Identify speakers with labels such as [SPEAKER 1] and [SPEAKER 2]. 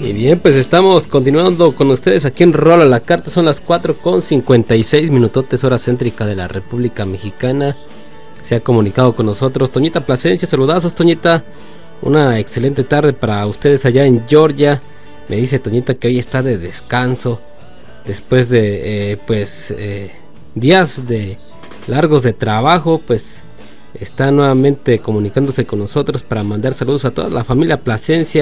[SPEAKER 1] Y bien, pues estamos continuando con ustedes aquí en Rola la Carta. Son las 4:56 minutotes, hora céntrica de la República Mexicana. Se ha comunicado con nosotros Toñita Plasencia. Saludazos, Toñita. Una excelente tarde para ustedes allá en Georgia. Me dice Toñita que hoy está de descanso después de días de largos de trabajo. Pues está nuevamente comunicándose con nosotros para mandar saludos a toda la familia Plasencia